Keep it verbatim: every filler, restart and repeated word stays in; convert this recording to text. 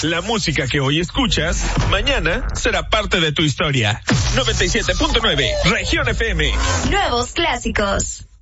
La música que hoy escuchas, mañana será parte de tu historia. noventa y siete punto nueve, Región F M. Nuevos clásicos.